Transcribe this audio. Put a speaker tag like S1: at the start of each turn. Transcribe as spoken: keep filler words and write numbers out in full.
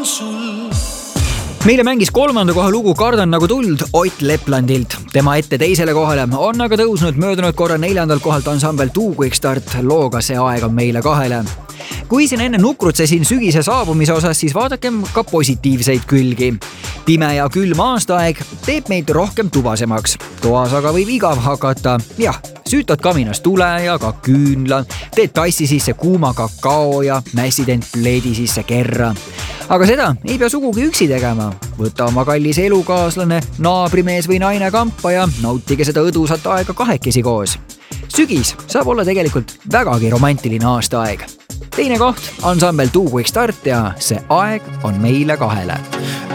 S1: sul.
S2: Meile mängis kolmanda koha lugu Kardan nagu tuld Ott Leplandilt. Tema ette teisele kohale on aga tõusnud möödunud korra neljandalt kohalt ansambel Too Quick Start looga See aeg on meile kahele. Kui siin enne nukrutsesin sügise saabumise osas, siis vaadakem ka positiivseid külgi. Pime ja külm aastaaeg teeb meid rohkem tubasemaks. Toas aga võib igav hakata. Jah, süütad kaminas tule ja ka küünla, teed tassi sisse kuuma kakao ja mässid end pleedi sisse kerra. Aga seda ei pea sugugi üksi tegema. Võta oma kallis elukaaslane, naabrimees või naine kampa ja nautige seda õdusat aega kahekesi koos. Sügis saab olla tegelikult vägagi romantiline aastaaeg. Teine koht, ansambel Too Quick Start ja See aeg on meile kahele.